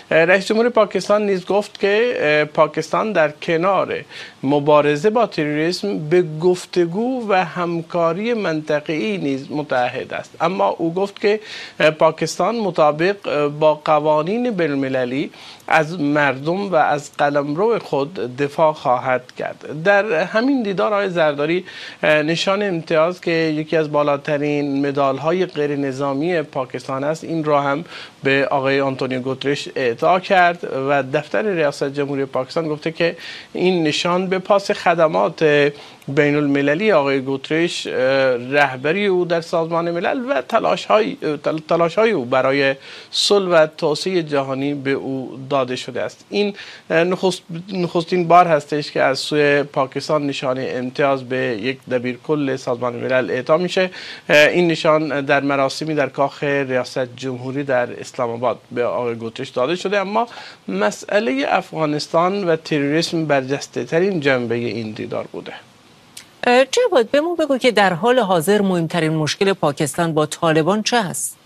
رئیس جمهور پاکستان نیز گفت که پاکستان در کنار مبارزه با تروریسم به گفتگو و همکاری منطقه‌ای نیز متعهد است. اما او گفت که پاکستان مطابق با قوانین بین‌المللی از مردم و از قلمرو خود دفاع خواهد کرد. در همین دیدار آقای زرداری نشان امتیاز که یکی از بالاترین مدال‌های غیر نظامی پاکستان است، این را هم به آقای آنتونیو گوترش اعطا کرد و دفتر ریاست جمهوری پاکستان گفته که این نشان به پاس خدمات بین المللی آقای گوترش، رهبری او در سازمان ملل و تلاش های او برای صلح و توسعه جهانی به او داده شده است. این نخستین بار هستش که از سوی پاکستان نشان امتیاز به یک دبیرکل سازمان ملل اعطا میشه. این نشان در مراسمی در کاخ ریاست جمهوری در اسلام آباد به آقای گوترش داده شده. اما مسئله افغانستان و تروریسم برجسته ترین جنبه این دیدار بوده. جواد، بهمون بگو که در حال حاضر مهمترین مشکل پاکستان با طالبان چه است؟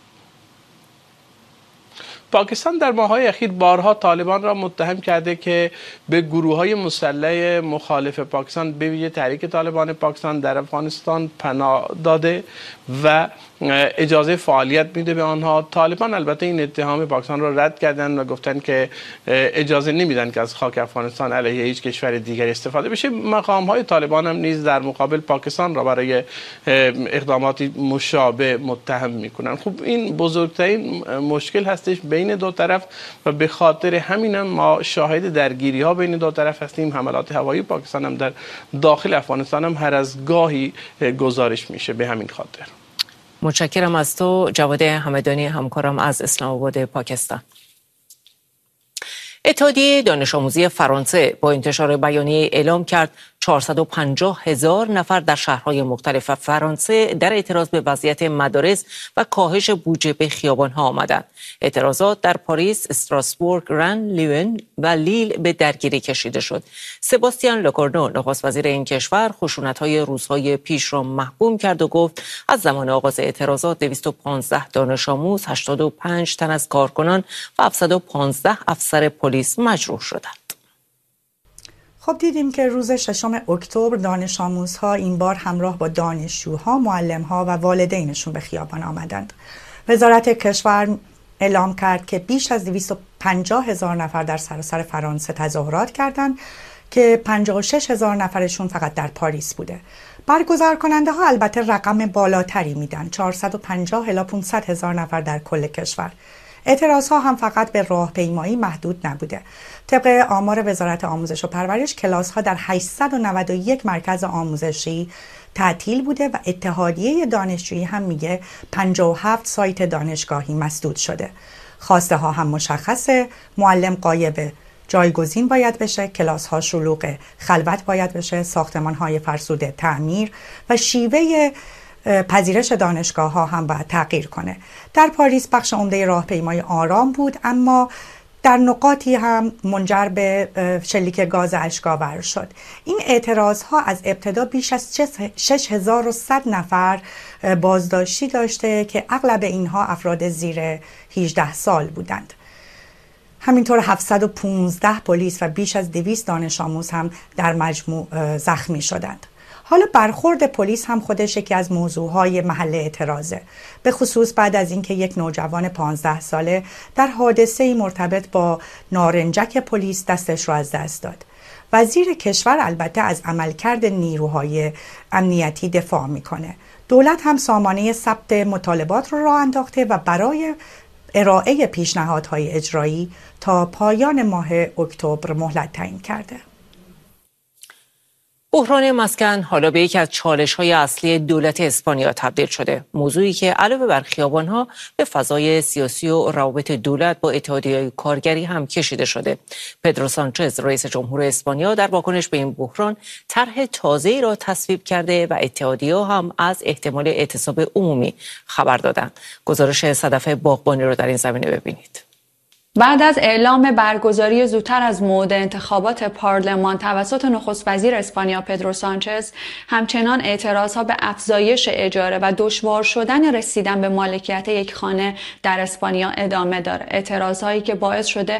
پاکستان در ماه‌های اخیر بارها طالبان را متهم کرده که به گروه‌های مسلح مخالف پاکستان به ویژه تحریک طالبان پاکستان در افغانستان پناه داده و اجازه فعالیت میده به آنها. طالبان البته این اتهام پاکستان را رد کردن و گفتن که اجازه نمیدن که از خاک افغانستان علیه هیچ کشور دیگر استفاده بشه. مقام‌های طالبان هم نیز در مقابل پاکستان را برای اقداماتی مشابه متهم میکنن. خب این بزرگترین مشکل هستش بین دو طرف و به خاطر همین ما شاهد درگیری ها بین دو طرف هستیم. حملات هوایی پاکستان هم در داخل افغانستان هم هر از گاهی گزارش میشه. به همین خاطر متشکرم از تو جواد همدانی، همکارم از اسلام آباد پاکستان. اتحادیه دانش آموزی فرانسه با انتشار بیانیه اعلام کرد 450,000 نفر در شهرهای مختلف فرانسه در اعتراض به وضعیت مدارس و کاهش بودجه به خیابان‌ها آمدند. اعتراضات در پاریس، استراسبورگ، رن، لیون و لیل به درگیری کشیده شد. سباستیان لکورنو، نخست وزیر این کشور، خشونت‌های روزهای پیش را محکوم کرد و گفت از زمان آغاز اعتراضات 215 دانش آموز، 85 تن از کارکنان و 715 افسر پلیس مجروح شدند. خب دیدیم که روز 6 اکتبر دانش آموزها این بار همراه با دانشجوها، معلم‌ها و والدینشون به خیابان آمدند. وزارت کشور اعلام کرد که بیش از 250,000 نفر در سراسر فرانسه تظاهرات کردند که 56,000 نفرشون فقط در پاریس بوده. برگزار کننده ها البته رقم بالاتری میدن، 450 الی 500,000 نفر در کل کشور. اعتراض ها هم فقط به راهپیمایی محدود نبوده. طبق آمار وزارت آموزش و پرورش، کلاس ها در 891 مرکز آموزشی تعطیل بوده و اتحادیه دانشجویی هم میگه 57 سایت دانشگاهی مسدود شده. خواسته ها هم مشخصه، معلم غایب جایگزین باید بشه، کلاس ها شلوغ خلوت باید بشه، ساختمان های فرسوده تعمیر و شیوه پذیرش دانشگاه ها هم باید تغییر کنه. در پاریس بخش عمده راهپیمایی آرام بود، اما در نقاطی هم منجر به شلیک گاز اشک‌آور شد. این اعتراض ها از ابتدا بیش از 6100 نفر بازداشتی داشته که اغلب اینها افراد زیر 18 سال بودند. همینطور 715 پلیس و بیش از 200 دانش آموز هم در مجموع زخمی شدند. حالا برخورد پلیس هم خودش یکی از موضوعهای محل اعتراضه، به خصوص بعد از اینکه یک نوجوان 15 ساله در حادثه‌ای مرتبط با نارنجک پلیس دستش رو از دست داد. وزیر کشور البته از عملکرد نیروهای امنیتی دفاع میکنه. دولت هم سامانه ثبت مطالبات رو راه انداخته و برای ارائه پیشنهادهای اجرایی تا پایان ماه اکتبر مهلت تعیین کرده. بحران مسکن حالا به یکی از چالش‌های اصلی دولت اسپانیا تبدیل شده، موضوعی که علاوه بر خیابان‌ها به فضای سیاسی و روابط دولت با اتحادیه‌های کارگری هم کشیده شده. پدرو سانچز، رئیس جمهور اسپانیا، در واکنش به این بحران طرح تازه‌ای را تصویب کرده و اتحادیه‌ها هم از احتمال اعتصاب عمومی خبر دادند. گزارش صدف باغبانی رو در این زمینه ببینید. بعد از اعلام برگزاری زودتر از موعد انتخابات پارلمان توسط نخست وزیر اسپانیا پدرو سانچز، همچنان اعتراضها به افزایش اجاره و دشوار شدن رسیدن به مالکیت یک خانه در اسپانیا ادامه داره. اعتراضهایی که باعث شده